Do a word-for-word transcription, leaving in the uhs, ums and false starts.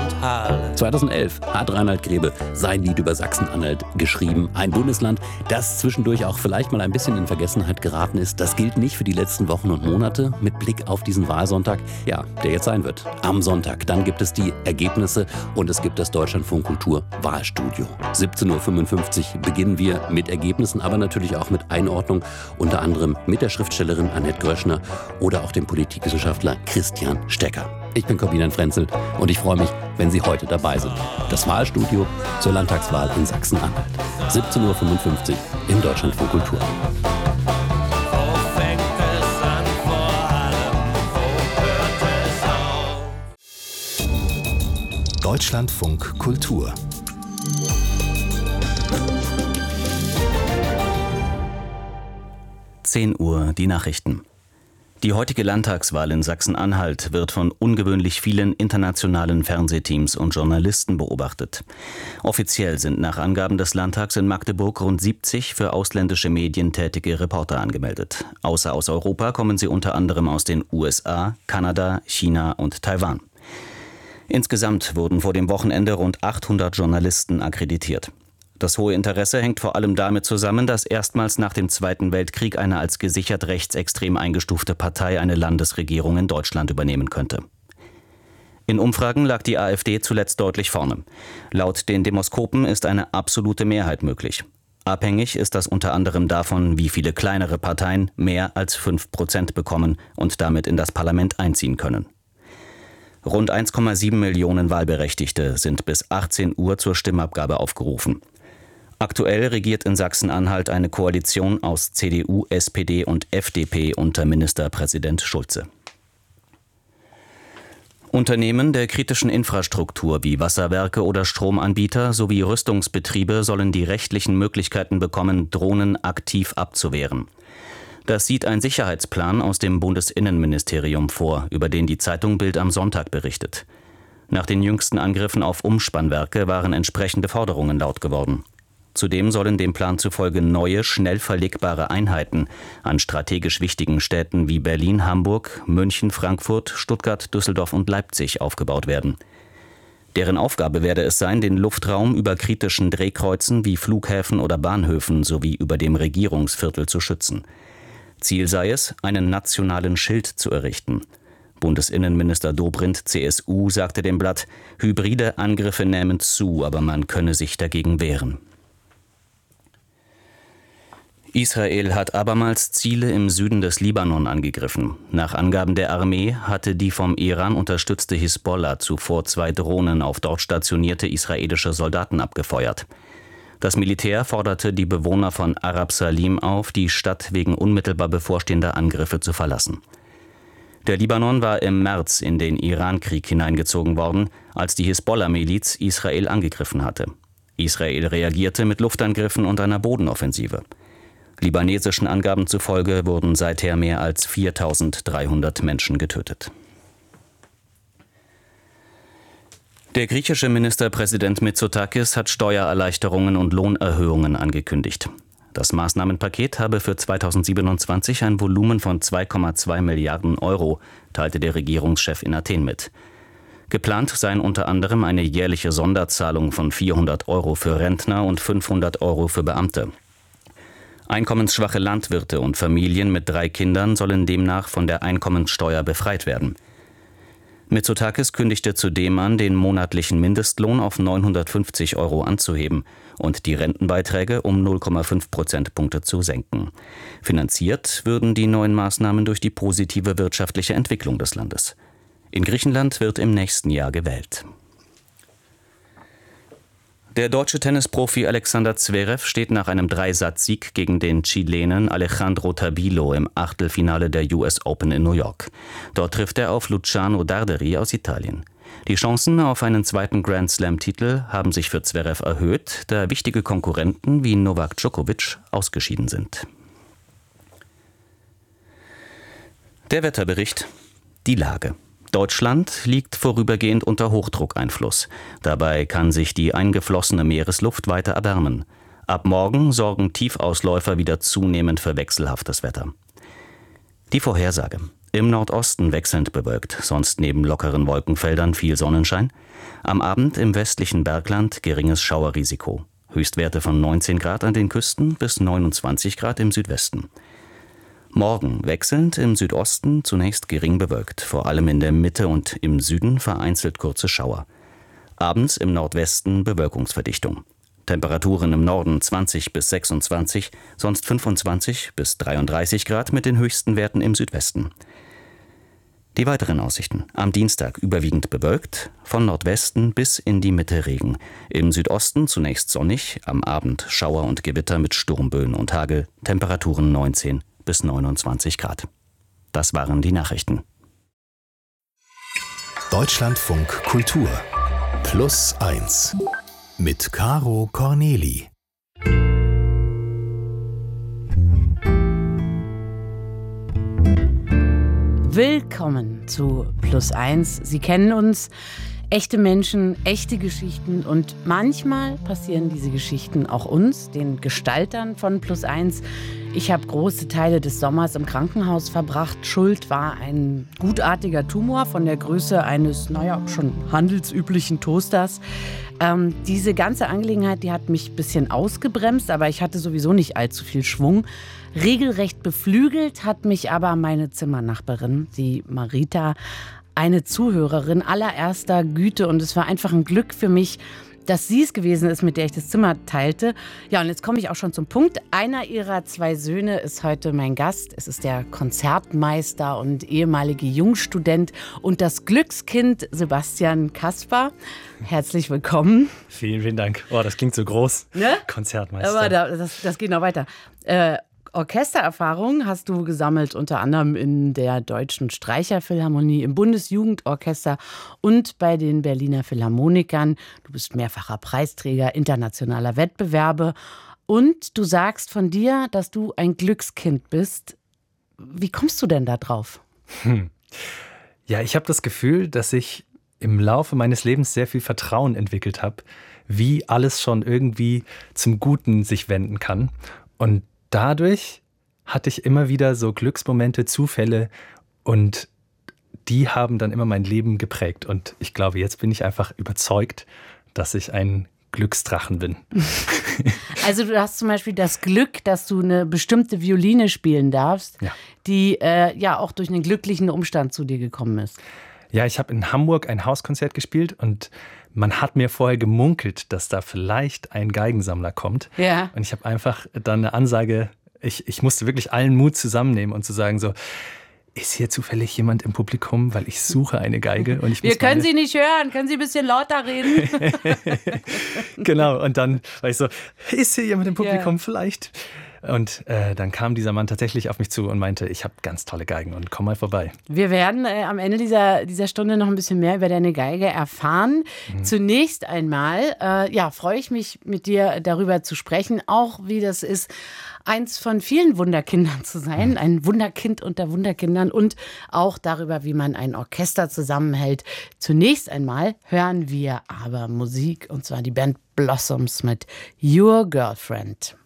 und Halle. zweitausendelf hat Reinhard Grebe sein Lied über Sachsen-Anhalt geschrieben. Ein Bundesland, das zwischendurch auch vielleicht mal ein bisschen in Vergessenheit geraten ist. Das gilt nicht für die letzten Wochen und Monate mit Blick auf diesen Wahlsonntag, ja, der jetzt sein wird. Am Sonntag, dann gibt es die Ergebnisse und es gibt das Deutschlandfunk Kultur Wahlstudio. siebzehn Uhr fünfundfünfzig beginnen wir mit Ergebnissen, aber natürlich auch mit Einordnung, unter anderem mit der Schriftstellerin Annette Gröschner oder auch dem Politikwissenschaftler Christian Stecker. Ich bin Corbinian Frenzel und ich freue mich, wenn Sie heute dabei sind. Das Wahlstudio zur Landtagswahl in Sachsen-Anhalt. siebzehn Uhr fünfundfünfzig im Deutschlandfunk Kultur. Deutschlandfunk Kultur. zehn Uhr, die Nachrichten. Die heutige Landtagswahl in Sachsen-Anhalt wird von ungewöhnlich vielen internationalen Fernsehteams und Journalisten beobachtet. Offiziell sind nach Angaben des Landtags in Magdeburg rund siebzig für ausländische Medien tätige Reporter angemeldet. Außer aus Europa kommen sie unter anderem aus den U S A, Kanada, China und Taiwan. Insgesamt wurden vor dem Wochenende rund achthundert Journalisten akkreditiert. Das hohe Interesse hängt vor allem damit zusammen, dass erstmals nach dem Zweiten Weltkrieg eine als gesichert rechtsextrem eingestufte Partei eine Landesregierung in Deutschland übernehmen könnte. In Umfragen lag die AfD zuletzt deutlich vorne. Laut den Demoskopen ist eine absolute Mehrheit möglich. Abhängig ist das unter anderem davon, wie viele kleinere Parteien mehr als fünf Prozent bekommen und damit in das Parlament einziehen können. Rund eins Komma sieben Millionen Wahlberechtigte sind bis achtzehn Uhr zur Stimmabgabe aufgerufen. Aktuell regiert in Sachsen-Anhalt eine Koalition aus C D U, S P D und F D P unter Ministerpräsident Schulze. Unternehmen der kritischen Infrastruktur wie Wasserwerke oder Stromanbieter sowie Rüstungsbetriebe sollen die rechtlichen Möglichkeiten bekommen, Drohnen aktiv abzuwehren. Das sieht ein Sicherheitsplan aus dem Bundesinnenministerium vor, über den die Zeitung Bild am Sonntag berichtet. Nach den jüngsten Angriffen auf Umspannwerke waren entsprechende Forderungen laut geworden. Zudem sollen dem Plan zufolge neue, schnell verlegbare Einheiten an strategisch wichtigen Städten wie Berlin, Hamburg, München, Frankfurt, Stuttgart, Düsseldorf und Leipzig aufgebaut werden. Deren Aufgabe werde es sein, den Luftraum über kritischen Drehkreuzen wie Flughäfen oder Bahnhöfen sowie über dem Regierungsviertel zu schützen. Ziel sei es, einen nationalen Schild zu errichten. Bundesinnenminister Dobrindt, C S U, sagte dem Blatt, hybride Angriffe nähmen zu, aber man könne sich dagegen wehren. Israel hat abermals Ziele im Süden des Libanon angegriffen. Nach Angaben der Armee hatte die vom Iran unterstützte Hisbollah zuvor zwei Drohnen auf dort stationierte israelische Soldaten abgefeuert. Das Militär forderte die Bewohner von Arab Salim auf, die Stadt wegen unmittelbar bevorstehender Angriffe zu verlassen. Der Libanon war im März in den Iran-Krieg hineingezogen worden, als die Hisbollah-Miliz Israel angegriffen hatte. Israel reagierte mit Luftangriffen und einer Bodenoffensive. Libanesischen Angaben zufolge wurden seither mehr als viertausenddreihundert Menschen getötet. Der griechische Ministerpräsident Mitsotakis hat Steuererleichterungen und Lohnerhöhungen angekündigt. Das Maßnahmenpaket habe für zweitausendsiebenundzwanzig ein Volumen von zwei Komma zwei Milliarden Euro, teilte der Regierungschef in Athen mit. Geplant seien unter anderem eine jährliche Sonderzahlung von vierhundert Euro für Rentner und fünfhundert Euro für Beamte. Einkommensschwache Landwirte und Familien mit drei Kindern sollen demnach von der Einkommenssteuer befreit werden. Mitsotakis kündigte zudem an, den monatlichen Mindestlohn auf neunhundertfünfzig Euro anzuheben und die Rentenbeiträge um null Komma fünf Prozentpunkte zu senken. Finanziert würden die neuen Maßnahmen durch die positive wirtschaftliche Entwicklung des Landes. In Griechenland wird im nächsten Jahr gewählt. Der deutsche Tennisprofi Alexander Zverev steht nach einem Dreisatzsieg gegen den Chilenen Alejandro Tabilo im Achtelfinale der U S Open in New York. Dort trifft er auf Luciano Darderi aus Italien. Die Chancen auf einen zweiten Grand-Slam-Titel haben sich für Zverev erhöht, da wichtige Konkurrenten wie Novak Djokovic ausgeschieden sind. Der Wetterbericht. Die Lage. Deutschland liegt vorübergehend unter Hochdruckeinfluss. Dabei kann sich die eingeflossene Meeresluft weiter erwärmen. Ab morgen sorgen Tiefausläufer wieder zunehmend für wechselhaftes Wetter. Die Vorhersage. Im Nordosten wechselnd bewölkt, sonst neben lockeren Wolkenfeldern viel Sonnenschein. Am Abend im westlichen Bergland geringes Schauerrisiko. Höchstwerte von neunzehn Grad an den Küsten bis neunundzwanzig Grad im Südwesten. Morgen wechselnd im Südosten zunächst gering bewölkt, vor allem in der Mitte und im Süden vereinzelt kurze Schauer. Abends im Nordwesten Bewölkungsverdichtung. Temperaturen im Norden zwanzig bis sechsundzwanzig, sonst fünfundzwanzig bis dreiunddreißig Grad mit den höchsten Werten im Südwesten. Die weiteren Aussichten. Am Dienstag überwiegend bewölkt, von Nordwesten bis in die Mitte Regen. Im Südosten zunächst sonnig, am Abend Schauer und Gewitter mit Sturmböen und Hagel, Temperaturen neunzehn bis neunundzwanzig Grad. Das waren die Nachrichten. Deutschlandfunk Kultur Plus eins mit Caro Corneli. Willkommen zu Plus eins. Sie kennen uns, echte Menschen, echte Geschichten und manchmal passieren diese Geschichten auch uns, den Gestaltern von Plus eins. Ich habe große Teile des Sommers im Krankenhaus verbracht. Schuld war ein gutartiger Tumor von der Größe eines, naja, schon handelsüblichen Toasters. Ähm, diese ganze Angelegenheit, die hat mich ein bisschen ausgebremst, aber ich hatte sowieso nicht allzu viel Schwung. Regelrecht beflügelt hat mich aber meine Zimmernachbarin, die Marita, eine Zuhörerin allererster Güte. Und es war einfach ein Glück für mich, dass sie es gewesen ist, mit der ich das Zimmer teilte. Ja, und jetzt komme ich auch schon zum Punkt. Einer ihrer zwei Söhne ist heute mein Gast. Es ist der Konzertmeister und ehemalige Jungstudent und das Glückskind Sebastian Kasper. Herzlich willkommen. Vielen, vielen Dank. Oh, das klingt so groß. Ne? Konzertmeister. Aber da, das, das geht noch weiter. Äh, Orchestererfahrung hast du gesammelt, unter anderem in der Deutschen Streicherphilharmonie, im Bundesjugendorchester und bei den Berliner Philharmonikern. Du bist mehrfacher Preisträger internationaler Wettbewerbe und du sagst von dir, dass du ein Glückskind bist. Wie kommst du denn da drauf? Hm. Ja, ich habe das Gefühl, dass ich im Laufe meines Lebens sehr viel Vertrauen entwickelt habe, wie alles schon irgendwie zum Guten sich wenden kann. Und dadurch hatte ich immer wieder so Glücksmomente, Zufälle und die haben dann immer mein Leben geprägt. Und ich glaube, jetzt bin ich einfach überzeugt, dass ich ein Glücksdrachen bin. Also du hast zum Beispiel das Glück, dass du eine bestimmte Violine spielen darfst, ja. die äh, ja auch durch einen glücklichen Umstand zu dir gekommen ist. Ja, ich habe in Hamburg ein Hauskonzert gespielt und man hat mir vorher gemunkelt, dass da vielleicht ein Geigensammler kommt. Ja. Und ich habe einfach dann eine Ansage, ich, ich musste wirklich allen Mut zusammennehmen und zu sagen so, ist hier zufällig jemand im Publikum, weil ich suche eine Geige. Und ich Wir muss können meine... Sie nicht hören, können Sie ein bisschen lauter reden? Genau, und dann war ich so, ist hier jemand im Publikum, ja. vielleicht? Und äh, dann kam dieser Mann tatsächlich auf mich zu und meinte, ich habe ganz tolle Geigen und komm mal vorbei. Wir werden äh, am Ende dieser, dieser Stunde noch ein bisschen mehr über deine Geige erfahren. Mhm. Zunächst einmal äh, ja, freue ich mich, mit dir darüber zu sprechen, auch wie das ist, eins von vielen Wunderkindern zu sein, mhm. ein Wunderkind unter Wunderkindern und auch darüber, wie man ein Orchester zusammenhält. Zunächst einmal hören wir aber Musik, und zwar die Band Blossoms mit Your Girlfriend.